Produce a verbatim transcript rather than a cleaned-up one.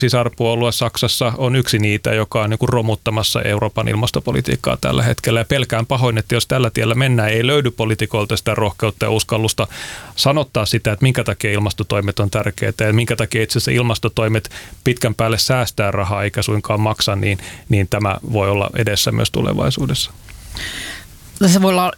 sisarpuolue Saksassa on yksi niitä, joka on niin kuin romuttamassa Euroopan ilmastopolitiikkaa tällä hetkellä. Ja pelkään pahoin, että jos tällä tiellä mennään, ei löydy poliitikolta sitä rohkeutta ja uskallusta sanottaa sitä, että minkä takia ilmastotoimet on tärkeitä ja minkä takia itse asiassa ilmastotoimet pitkän päälle säästää rahaa eikä suinkaan maksa, niin, niin tämä voi olla edessä myös tulevaisuudessa. Tässä voi olla